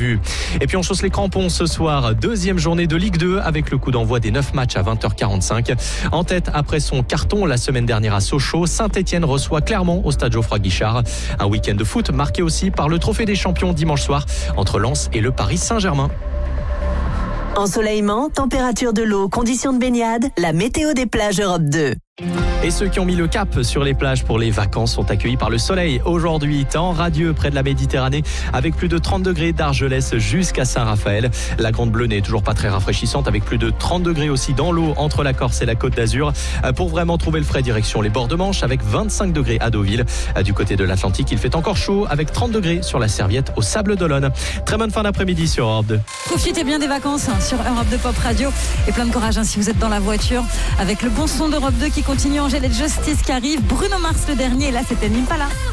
prévu. Et puis on chausse les crampons ce soir, deuxième journée de Ligue 2 avec le coup d'envoi des 9 matchs à 20h45. En tête après son carton la semaine dernière à Sochaux, Saint-Etienne reçoit Clermont au stade Geoffroy-Guichard. Un week-end de foot marqué aussi par le trophée des champions dimanche soir entre Lens et le Paris Saint-Germain. Ensoleillement, température de l'eau, conditions de baignade, la météo des plages Europe 2. Et ceux qui ont mis le cap sur les plages pour les vacances sont accueillis par le soleil. Aujourd'hui, temps radieux près de la Méditerranée avec plus de 30 degrés d'Argelès jusqu'à Saint-Raphaël. La Grande Bleue n'est toujours pas très rafraîchissante avec plus de 30 degrés aussi dans l'eau entre la Corse et la Côte d'Azur. Pour vraiment trouver le frais, direction les bords de Manche avec 25 degrés à Deauville. Du côté de l'Atlantique, il fait encore chaud avec 30 degrés sur la Serviette au Sable d'Olonne. Très bonne fin d'après-midi sur Europe 2. Profitez bien des vacances sur Europe 2 Pop Radio et plein de courage si vous êtes dans la voiture avec le bon son d'Europe 2 qui continue. Angèle et Justice qui arrive, Bruno Mars le dernier, et là c'était Nimpala.